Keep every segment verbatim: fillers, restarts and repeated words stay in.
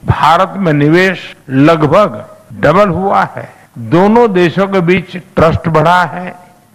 भारत में निवेश लगभग डबल हुआ है। दोनों देशों के बीच ट्रस्ट बढ़ा है।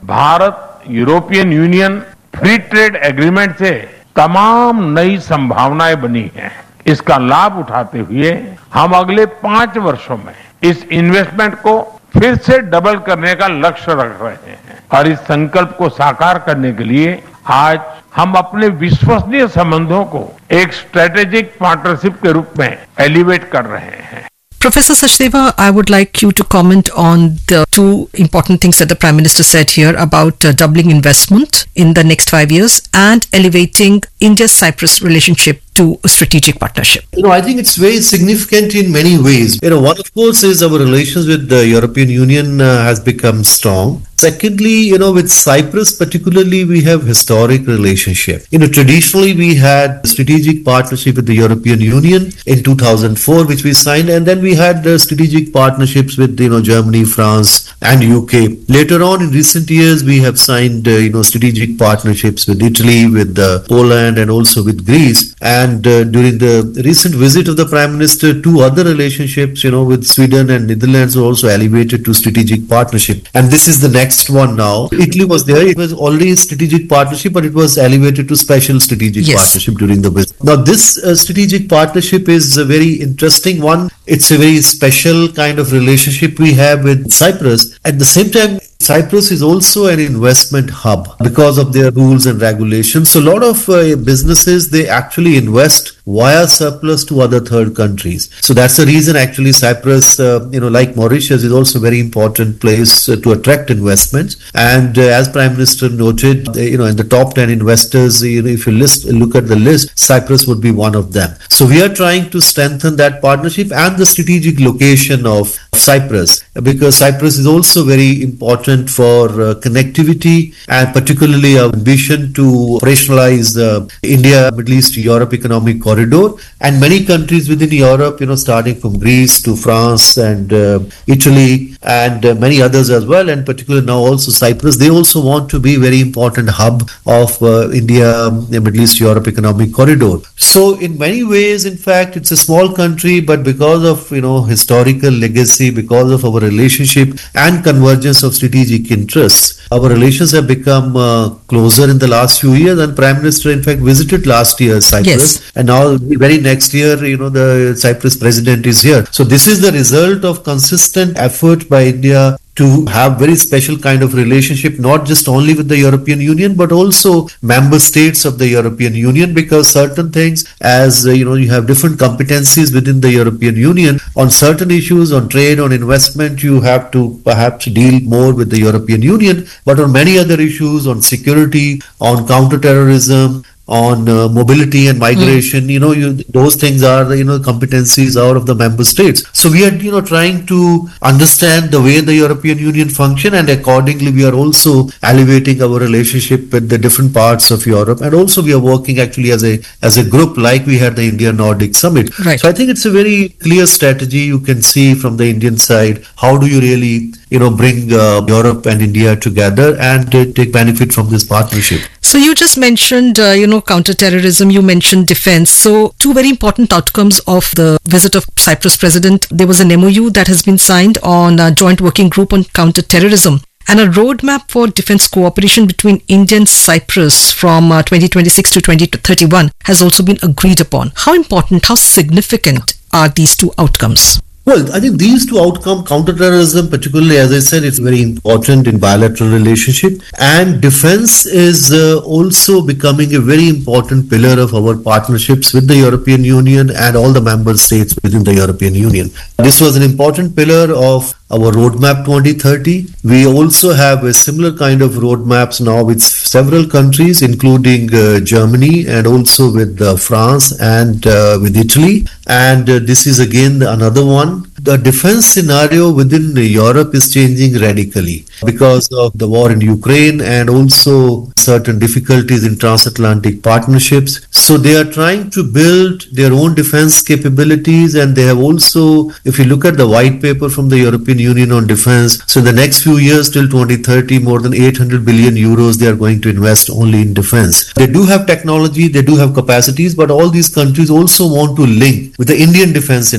Bharat European union free trade agreement से तमाम नई संभावनाएं बनी हैं। इसका लाभ उठाते हुए हम अगले पांच वर्षों में इस इन्वेस्टमेंट को फिर से डबल करने का लक्ष्य रख रहे हैं और इस संकल्प को साकार करने के लिए आज हम अपने विश्वसनीय संबंधों को एक स्ट्रेटेजिक पार्टनरशिप के रूप में एलिवेट कर रहे हैं। Professor Sachdeva, I would like you to comment on the two important things that the Prime Minister said here about uh, doubling investment in the next five years and elevating India-Cyprus relationship to a strategic partnership. You know, I think it's very significant in many ways. You know, one of course is our relations with the European Union uh, has become strong. Secondly, you know, with Cyprus particularly, we have historic relationship. You know, traditionally we had strategic partnership with the European Union in two thousand four, which we signed, and then we had uh, strategic partnerships with, you know, Germany, France, and U K. Later on in recent years, we have signed, uh, you know, strategic partnerships with Italy, with uh, Poland, and also with Greece. And uh, during the recent visit of the Prime Minister, two other relationships, you know, with Sweden and Netherlands were also elevated to strategic partnership. And this is the next Next one now. Italy was there. It was already strategic partnership, but it was elevated to special strategic yes. partnership during the visit. Now, this uh, strategic partnership is a very interesting one. It's a very special kind of relationship we have with Cyprus. At the same time, Cyprus is also an investment hub because of their rules and regulations. So a lot of uh, businesses, they actually invest via surplus to other third countries. So that's the reason actually Cyprus, uh, you know, like Mauritius, is also a very important place uh, to attract investments. And uh, as Prime Minister noted, uh, you know, in the top ten investors, you know, if you list, look at the list, Cyprus would be one of them. So we are trying to strengthen that partnership and the strategic location of Cyprus, because Cyprus is also very important for uh, connectivity and particularly our ambition to operationalize the India, Middle East, Europe economic corridor, and many countries within Europe, you know, starting from Greece to France and uh, Italy and uh, many others as well, and particularly now also Cyprus, they also want to be very important hub of uh, India, Middle East, Europe economic corridor. So in many ways, in fact, it's a small country, but because of, you know, historical legacy, because of our relationship and convergence of strategic interests, our relations have become uh, closer in the last few years. And Prime Minister, in fact, visited last year Cyprus, yes. and now very next year, you know, the Cyprus president is here. So this is the result of consistent effort by India to have very special kind of relationship, not just only with the European Union, but also member states of the European Union, because certain things, as uh, you know, you have different competencies within the European Union on certain issues, on trade, on investment, you have to perhaps deal more with the European Union, but on many other issues, on security, on counter-terrorism, on uh, mobility and migration, mm. you know, you, those things are, you know, competencies out of the member states. So we are, you know, trying to understand the way the European Union function, and accordingly we are also elevating our relationship with the different parts of Europe, and also we are working actually as a as a group, like we had the India Nordic Summit. Right. So I think it's a very clear strategy. You can see from the Indian side, how do you really, you know, bring uh, Europe and India together and uh, take benefit from this partnership. So you just mentioned, uh, you know, counter-terrorism, you mentioned defense. So two very important outcomes of the visit of Cyprus president. There was an M O U that has been signed on a joint working group on counter-terrorism, and a roadmap for defense cooperation between India and Cyprus from uh, twenty twenty-six to twenty thirty-one has also been agreed upon. How important, how significant are these two outcomes? Well, I think these two outcomes, counterterrorism, particularly, as I said, it's very important in bilateral relationship, and defense is uh, also becoming a very important pillar of our partnerships with the European Union and all the member states within the European Union. This was an important pillar of our roadmap twenty thirty. We also have a similar kind of roadmaps now with several countries, including uh, Germany, and also with uh, France and uh, with Italy. And uh, this is again another one. The defense scenario within Europe is changing radically because of the war in Ukraine and also certain difficulties in transatlantic partnerships. So they are trying to build their own defense capabilities, and they have also, if you look at the white paper from the European Union on defense, so in the next few years till twenty thirty, more than eight hundred billion euros they are going to invest only in defense. They do have technology, they do have capacities, but all these countries also want to link with the Indian defense